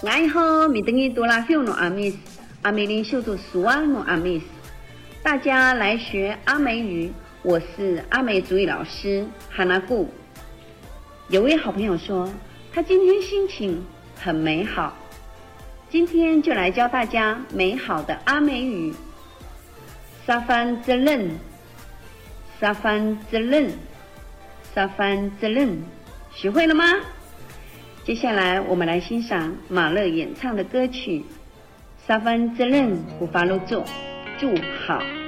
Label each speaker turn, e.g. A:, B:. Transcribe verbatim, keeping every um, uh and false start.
A: 爱好米等于多拉秀诺阿密斯，阿美林秀度苏阿诺阿密斯。大家来学阿美语，我是阿美族语老师哈娜固。有位好朋友说，他今天心情很美好，今天就来教大家美好的阿美语。沙番之任，沙番之任，沙番之任，学会了吗？接下来我们来欣赏马勒演唱的歌曲《沙番之任古法罗座》，祝好。